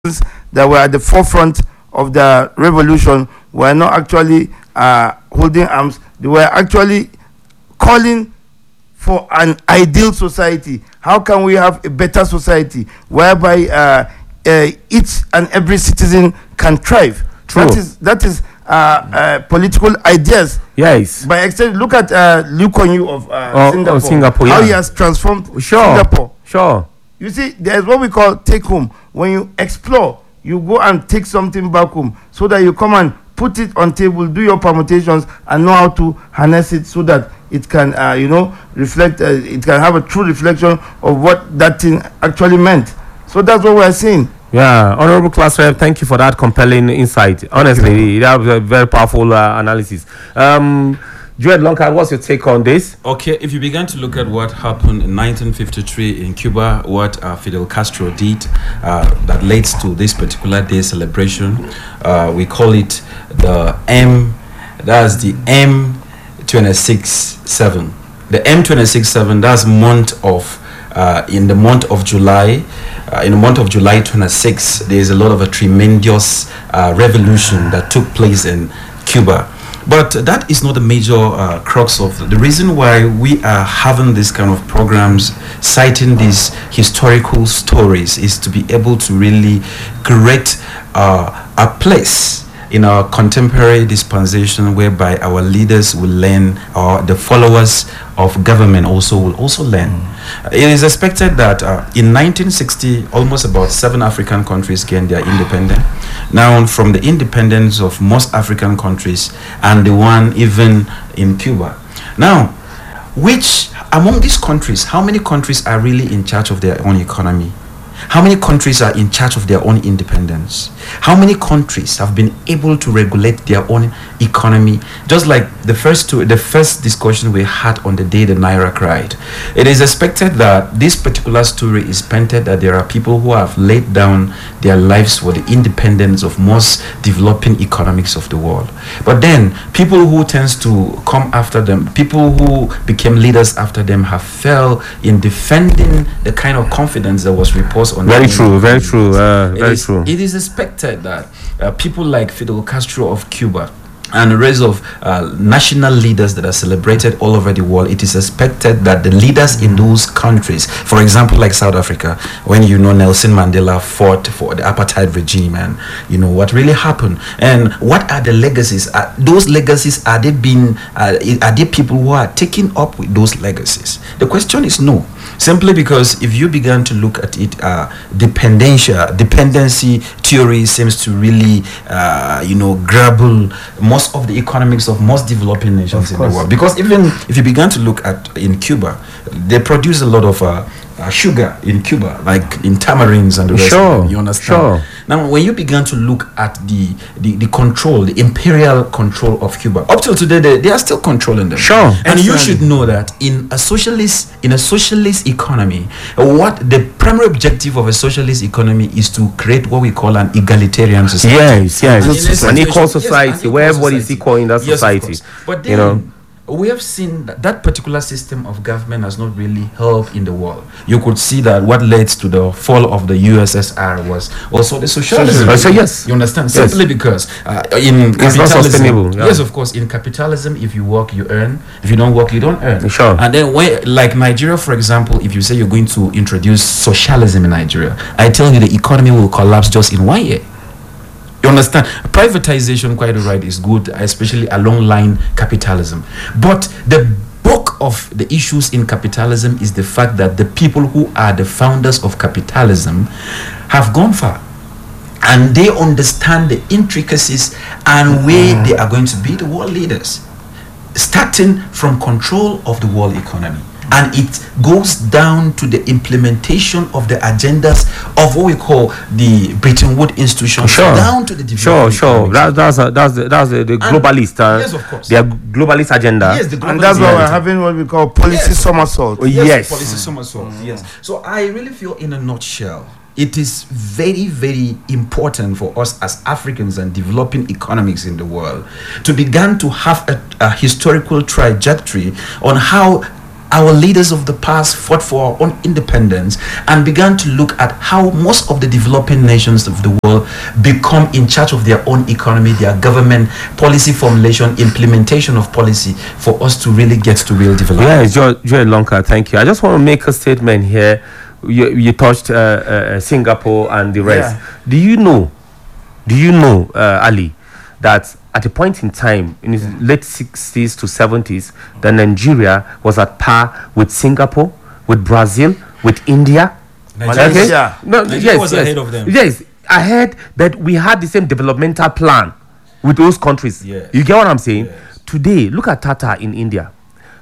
that were at the forefront of the revolution were not actually holding arms. They were actually calling for an ideal society. How can we have a better society whereby each and every citizen can thrive? True. That is political ideas. Yes. By extent, look at Lee Kuan Yew of Singapore. Yeah. How he has transformed Singapore. Sure. You see, there's what we call take home. When you explore, you go and take something back home so that you come and put it on table, do your permutations, and know how to harness it so that it can, reflect. It can have a true reflection of what that thing actually meant. So that's what we're seeing. Yeah, Honorable Class Rep, thank you for that compelling insight. Honestly, that was a very powerful analysis. Joed Lonkard, what's your take on this? Okay, if you began to look at what happened in 1953 in Cuba, what Fidel Castro did that leads to this particular day celebration, we call it the that's the M26-7. The M26-7, that's in the month of July. In the month of July 26, there is a lot of a tremendous revolution that took place in Cuba. But that is not the major crux of the reason why we are having this kind of programs, citing these historical stories, is to be able to really create a place in our contemporary dispensation whereby our leaders will learn, or the followers of government will also learn. It is expected that in 1960, almost about 7 African countries gained their independence. Now, from the independence of most African countries and the one even in Cuba. Now, which among these countries, how many countries are really in charge of their own economy? How many countries are in charge of their own independence? How many countries have been able to regulate their own economy? Just like the first discussion we had on the day the Naira cried. It is expected that this particular story is painted that there are people who have laid down their lives for the independence of most developing economics of the world. But then people who tends to come after them, people who became leaders after them, have failed in defending the kind of confidence that was reposed on very them. True. It is expected that people like Fidel Castro of Cuba and the rest of national leaders that are celebrated all over the world, it is expected that the leaders in those countries, for example, like South Africa, when Nelson Mandela fought for the apartheid regime, and what really happened, and what are the legacies? Those legacies, are they people who are taking up with those legacies? The question is no. Simply because if you began to look at it, dependency theory seems to really, grapple most of the economics of most developing nations in the world. Because even if you began to look at in Cuba, they produce a lot of sugar in Cuba, like in tamarinds and the rest of them, you understand? Now, when you began to look at the control, the imperial control of Cuba, up till today, they are still controlling them. And you should know that in a socialist economy, what the primary objective of a socialist economy is to create what we call an egalitarian society. Yes. An equal society where everybody is equal in that society. But then, we have seen that particular system of government has not really helped in the world. You could see that what led to the fall of the USSR was also the socialism. Yes. You understand? Yes. Simply because in it's capitalism, not sustainable. Yes, of course. In capitalism, if you work, you earn. If you don't work, you don't earn. Sure. And then, like Nigeria, for example, if you say you're going to introduce socialism in Nigeria, I tell you the economy will collapse just in 1 year. You understand? Privatization, quite right, is good, especially along line capitalism. But the bulk of the issues in capitalism is the fact that the people who are the founders of capitalism have gone far. And they understand the intricacies and where they are going to be the world leaders, starting from control of the world economy. And it goes down to the implementation of the agendas of what we call the Bretton Woods institutions, down to the development. That's the globalist. Yes, of course. Their globalist agenda. Yes, and that's why we're having what we call policy somersault. Yes, policy somersault. Yes. So I really feel, in a nutshell, it is very, very important for us as Africans and developing economies in the world to begin to have a historical trajectory on how our leaders of the past fought for our own independence and began to look at how most of the developing nations of the world become in charge of their own economy, their government, policy formulation, implementation of policy for us to really get to real development. Yeah, Joy Lonka, thank you. I just want to make a statement here. You touched Singapore and the rest. Yeah. Do you know, Ali, that at a point in time in the late 60s to 70s, that Nigeria was at par with Singapore, with Brazil, with India? Malaysia. No, Nigeria was ahead of them. Yes, ahead, that we had the same developmental plan with those countries. Yes. You get what I'm saying? Yes. Today, look at Tata in India.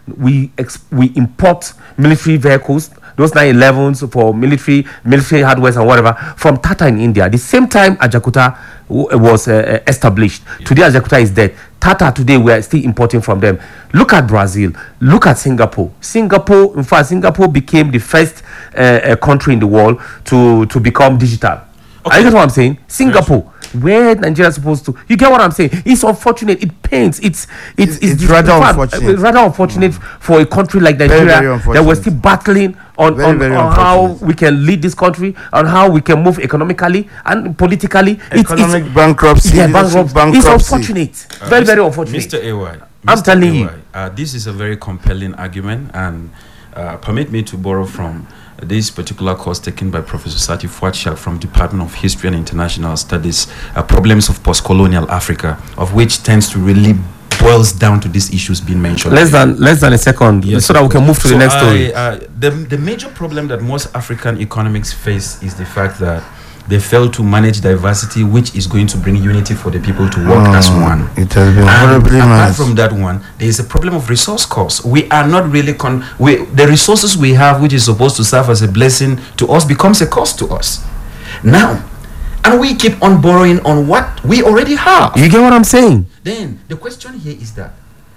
We import military vehicles, those 911s for military hardware and whatever, from Tata in India. The same time Ajakuta was established. Today Ajakuta is dead. Tata today we are still importing from them. Look at Brazil. Look at Singapore. In fact, Singapore became the first country in the world to become digital. Okay. Are you get what I'm saying? Singapore, where Nigeria is supposed to. You get what I'm saying? It's unfortunate. It pains. It's rather in fact, unfortunate. rather unfortunate for a country like Nigeria very that unfortunate. we're still battling on Very how unfortunate. we can lead this country, on how we can move economically and politically. Economic bankruptcy. Yeah, leadership bankruptcy. It's bankruptcy. unfortunate. Very unfortunate. Mr. AY, I'm telling you. this is a very compelling argument, and permit me to borrow from this particular course taken by Professor Sati Fuatshak from Department of History and International Studies, Problems of Post-Colonial Africa, of which tends to really boils down to these issues being mentioned. Less than a second, Yes, so that we can move to the next story. The major problem that most African economics face is the fact that they fail to manage diversity, which is going to bring unity for the people to work as one. It has been And horribly apart managed. from that one, there is a problem of resource costs. We are not really the resources we have, which is supposed to serve as a blessing to us, becomes a cost to us now, and we keep on borrowing on what we already have. You get what I'm saying? Then the question here is that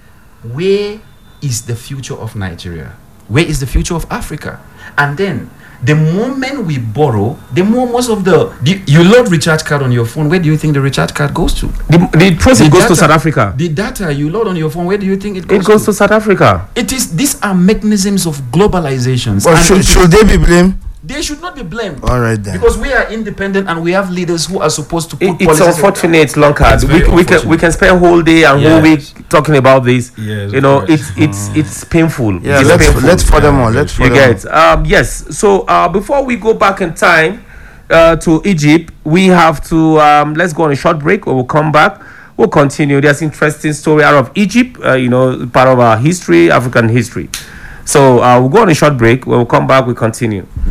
where is the future of Nigeria? Where is the future of Africa? And then the moment we borrow, the more most of you load recharge card on your phone, where do you think the recharge card goes to? The proceeds goes to South Africa. The data you load on your phone, where do you think it goes It goes to South Africa. These are mechanisms of globalizations. But and should they be blamed? they should not be blamed. All right then. Because we are independent and we have leaders who are supposed to put It's policies. unfortunate, Lonka. It's very We can spend a whole day and whole week Yes. talking about this. Yes, You know, of course. it's painful. Yeah, It's painful. let's furthermore. Let's You furthermore. get yes. So before we go back in time to Egypt, we have to let's go on a short break. We'll come back. We'll continue. There's interesting story out of Egypt. Part of our history, African history. So we'll go on a short break. When we come back, we continue.